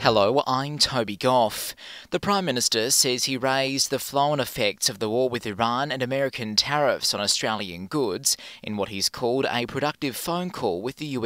Hello, I'm Toby Goff. The Prime Minister says he raised the flow-on effects of the war with Iran and American tariffs on Australian goods in what he's called a productive phone call with the US.